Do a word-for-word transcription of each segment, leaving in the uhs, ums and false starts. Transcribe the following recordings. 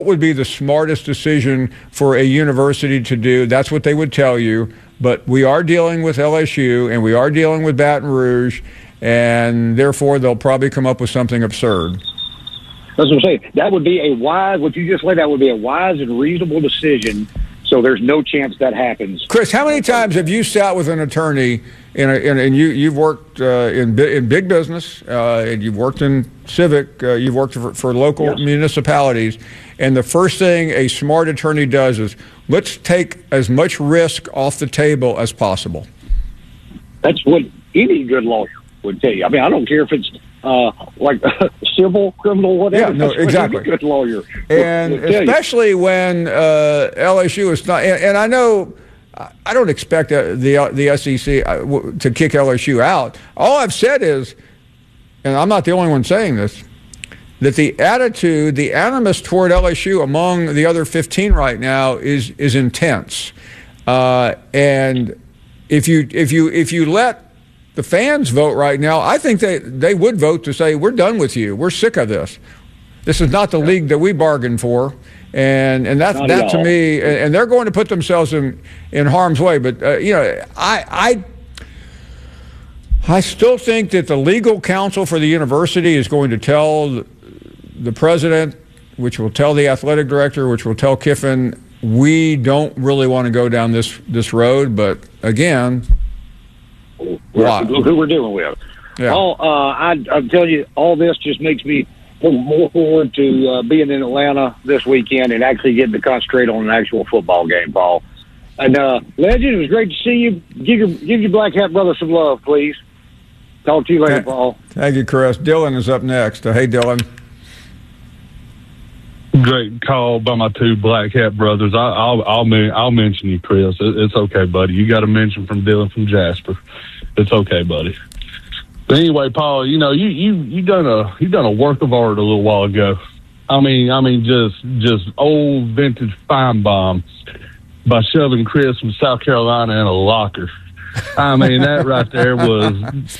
would be the smartest decision for a university to do? That's what they would tell you. But we are dealing with L S U, and we are dealing with Baton Rouge, and therefore they'll probably come up with something absurd. That's what I'm saying. That would be a wise, what you just laid out would be a wise and reasonable decision, so there's no chance that happens. Chris, how many times have you sat with an attorney, in a, in, and you, you've worked uh, in, in big business, uh, and you've worked in civic, uh, you've worked for, for local yes. municipalities, and the first thing a smart attorney does is, let's take as much risk off the table as possible. That's what any good lawyer would tell you. I mean, I don't care if it's uh, like civil, criminal, whatever. Yeah, no, That's exactly. What any good lawyer and would, would especially you. when uh, L S U is not. And, and I know I don't expect uh, the the S E C to kick L S U out. All I've said is, and I'm not the only one saying this, that the attitude, the animus toward L S U among the other fifteen right now is is intense. Uh, and if you if you if you let the fans vote right now, I think they they would vote to say, we're done with you. We're sick of this. This is not the league that we bargained for. And and that that to me, and, and they're going to put themselves in, in harm's way. But uh, you know, I I I still think that the legal counsel for the university is going to tell the president, which will tell the athletic director, which will tell Kiffin, we don't really want to go down this this road. But again, look who we're dealing with. Yeah. All, uh, I, I'm telling you, all this just makes me more forward to uh, being in Atlanta this weekend and actually getting to concentrate on an actual football game, Paul. And uh, Legend, it was great to see you. Give your give your Black Hat brother some love, please. Talk to you later, Thank, Paul. Thank you, Chris. Dylan is up next. Uh, hey, Dylan. Great call by my two Black Hat brothers. I, I'll I'll I'll mention you, Chris. It's okay, buddy. You got a mention from Dylan from Jasper. It's okay, buddy. But anyway, Paul, you know, you you you done a you done a work of art a little while ago. I mean, I mean, just just old vintage fine bomb by shoving Chris from South Carolina in a locker. I mean, that right there was.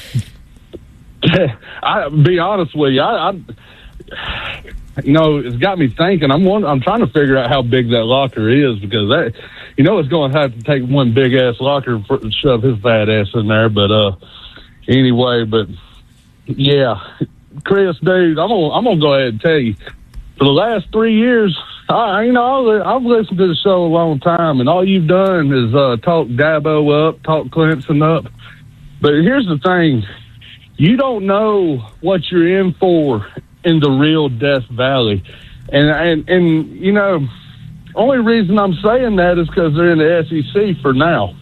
I be honest with you, I, I you know, it's got me thinking. I'm one, I'm trying to figure out how big that locker is, because that, you know, it's going to have to take one big ass locker for, to shove his fat ass in there. But uh. Anyway, but yeah, Chris, dude, I'm gonna I'm gonna go ahead and tell you. For the last three years, I you know I've listened to the show a long time, and all you've done is uh, talk Dabo up, talk Clemson up. But here's the thing: you don't know what you're in for in the real Death Valley, and and and you know, only reason I'm saying that is because they're in the S E C for now,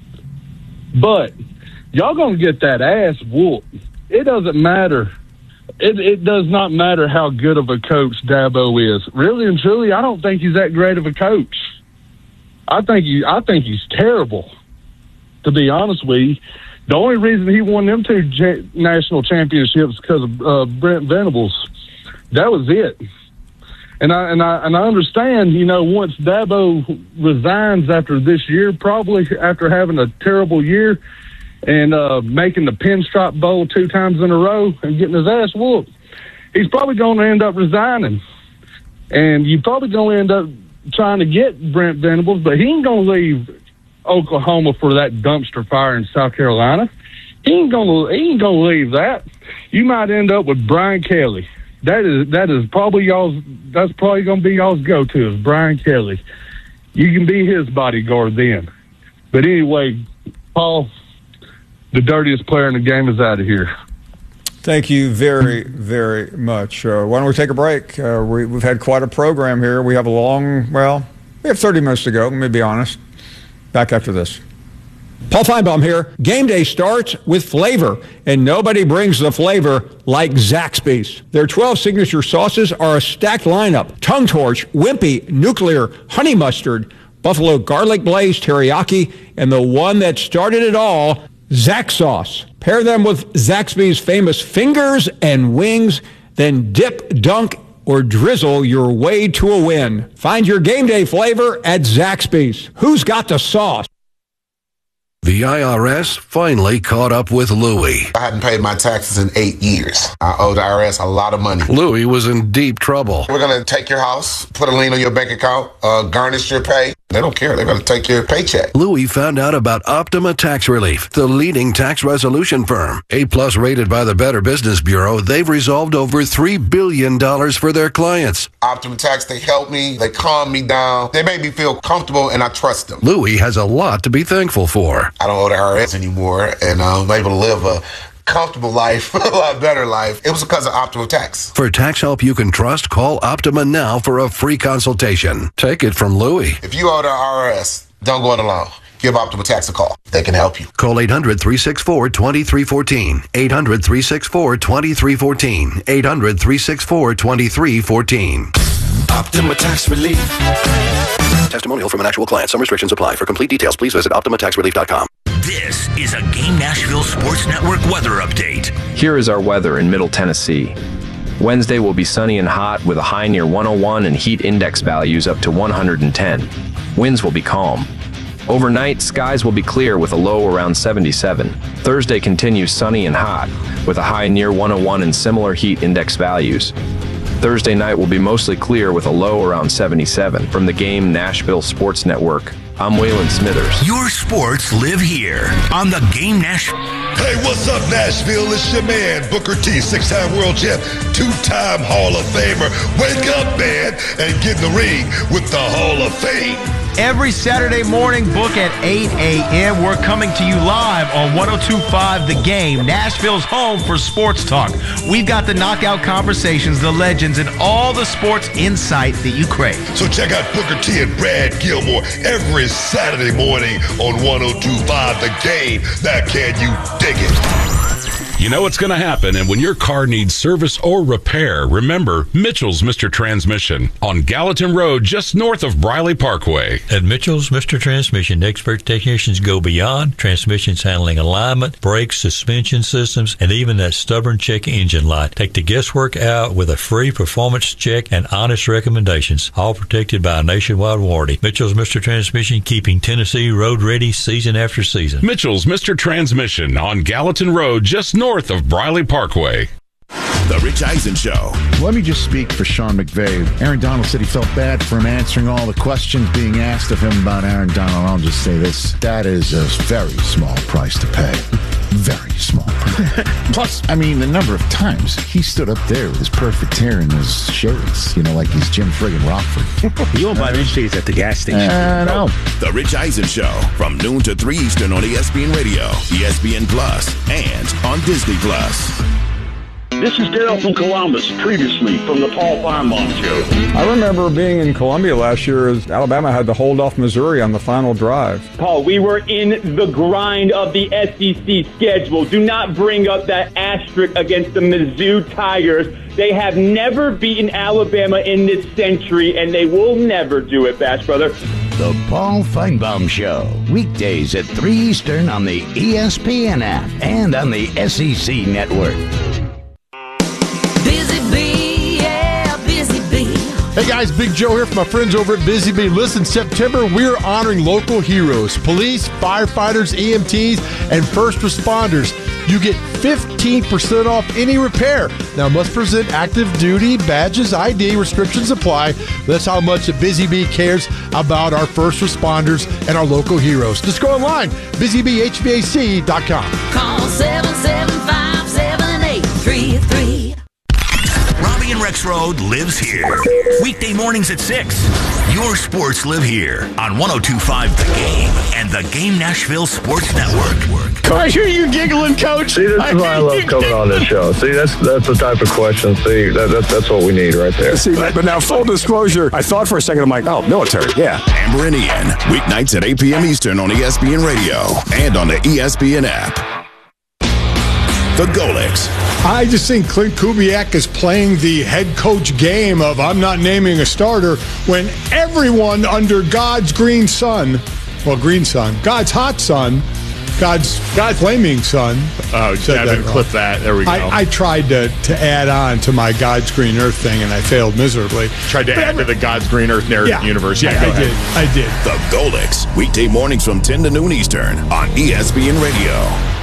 but. Y'all gonna get that ass whooped. It doesn't matter. It it does not matter how good of a coach Dabo is. Really and truly, I don't think he's that great of a coach. I think he I think he's terrible. To be honest with you, the only reason he won them two j- national championships because of uh, Brent Venables. That was it. And I and I and I understand. You know, once Dabo resigns after this year, probably after having a terrible year. And uh, making the Pinstripe Bowl two times in a row and getting his ass whooped, he's probably going to end up resigning. And you're probably going to end up trying to get Brent Venables, but he ain't going to leave Oklahoma for that dumpster fire in South Carolina. He ain't going to. He ain't going to leave that. You might end up with Brian Kelly. That is that is probably y'all's. That's probably going to be y'all's go-to is Brian Kelly. You can be his bodyguard then. But anyway, Paul. The dirtiest player in the game is out of here. Thank you very, very much. Uh, why don't we take a break? Uh, we, we've had quite a program here. We have a long, well, we have thirty minutes to go, let me be honest. Back after this. Paul Feinbaum here. Game day starts with flavor, and nobody brings the flavor like Zaxby's. Their twelve signature sauces are a stacked lineup. Tongue Torch, Wimpy, Nuclear, Honey Mustard, Buffalo Garlic Blaze, Teriyaki, and the one that started it all, Zax Sauce. Pair them with Zaxby's famous fingers and wings, then dip, dunk, or drizzle your way to a win. Find your game day flavor at Zaxby's. Who's got the sauce? The I R S finally caught up with Louie. I hadn't paid my taxes in eight years. I owe the I R S a lot of money. Louie was in deep trouble. We're going to take your house, put a lien on your bank account, uh, garnish your pay. They don't care. They're going to take your paycheck. Louie found out about Optima Tax Relief, the leading tax resolution firm. A-plus rated by the Better Business Bureau, they've resolved over three billion dollars for their clients. Optima Tax, they help me. They calm me down. They make me feel comfortable, and I trust them. Louie has a lot to be thankful for. I don't owe the I R S anymore, and I'm able to live a comfortable life, a lot better life. It was because of Optima Tax. For tax help you can trust, call Optima now for a free consultation. Take it from Louie. If you owe the I R S, don't go it alone. Give Optima Tax a call. They can help you. Call eight hundred, three six four, two three one four. eight hundred, three six four, two three one four. eight hundred, three six four, two three one four. Optima Tax Relief. Testimonial from an actual client. Some restrictions apply. For complete details, please visit optima tax relief dot com. This is a Game Nashville Sports Network weather update. Here is our weather in Middle Tennessee. Wednesday will be sunny and hot with a high near one oh one and heat index values up to one hundred ten. Winds will be calm. Overnight, skies will be clear with a low around seventy-seven. Thursday continues sunny and hot with a high near one oh one and similar heat index values. Thursday night will be mostly clear with a low around seventy-seven. From the Game Nashville Sports Network, I'm Waylon Smithers. Your sports live here on the Game Nashville. Hey, what's up, Nashville? It's your man, Booker T, six-time world champ, two-time Hall of Famer. Wake up, man, and get in the ring with the Hall of Fame. Every Saturday morning, book at eight a.m. We're coming to you live on one oh two point five The Game, Nashville's home for sports talk. We've got the knockout conversations, the legends, and all the sports insight that you crave. So check out Booker T and Brad Gilmore every Saturday morning on one oh two point five The Game. Now, can you dig it? You know what's going to happen, and when your car needs service or repair, remember Mitchell's Mister Transmission on Gallatin Road, just north of Briley Parkway. At Mitchell's Mister Transmission, expert technicians go beyond transmissions handling alignment, brakes, suspension systems, and even that stubborn check engine light. Take the guesswork out with a free performance check and honest recommendations, all protected by a nationwide warranty. Mitchell's Mister Transmission, keeping Tennessee road ready season after season. Mitchell's Mister Transmission on Gallatin Road, just north north of Briley Parkway. The Rich Eisen Show. Let me just speak for Sean McVay. Aaron Donald said he felt bad for him answering all the questions being asked of him about Aaron Donald. I'll just say this. That is a very small price to pay. Very small. Plus, I mean, the number of times he stood up there with his perfect hair and his shades, you know, like he's Jim friggin' Rockford. You won't buy these shades at the gas station. Uh, no. The Rich Eisen Show from noon to three Eastern on E S P N Radio, E S P N Plus, and on Disney Plus. This is Darryl from Columbus, previously from the Paul Feinbaum Show. I remember being in Columbia last year as Alabama had to hold off Missouri on the final drive. Paul, we were in the grind of the S E C schedule. Do not bring up that asterisk against the Mizzou Tigers. They have never beaten Alabama in this century, and they will never do it, Bash Brother. The Paul Feinbaum Show, weekdays at three Eastern on the E S P N app and on the S E C Network. Hey guys, Big Joe here from my friends over at Busy Bee. Listen, September, we're honoring local heroes, police, firefighters, E M Ts, and first responders. You get fifteen percent off any repair. Now, must present active duty badges, I D, restrictions apply. That's how much Busy Bee cares about our first responders and our local heroes. Just go online, busy bee h v a c dot com. Call seven seven five, seven eight three three. Robbie and Rex Road lives here. Weekday mornings at six. Your sports live here on one oh two point five The Game and the Game Nashville Sports Network. I hear you giggling, Coach. See, this is why I love coming on this show. See, that's that's the type of question. See, that, that, that's what we need right there. See, but now, full disclosure, I thought for a second, I'm like, oh, military, yeah. Amber and Ian, weeknights at eight p.m. Eastern on E S P N Radio and on the E S P N app. The Golics. I just think Clint Kubiak is playing the head coach game of I'm not naming a starter when everyone under God's green sun, well, green sun, God's hot sun, God's God's flaming son. Oh, Devin, clip that. There we go. I, I tried to, to add on to my God's green earth thing, and I failed miserably. Tried to but add I, to the God's green earth narrative yeah, universe. Yeah, I, I did. I did. The Goldics, weekday mornings from ten to noon Eastern on E S P N Radio.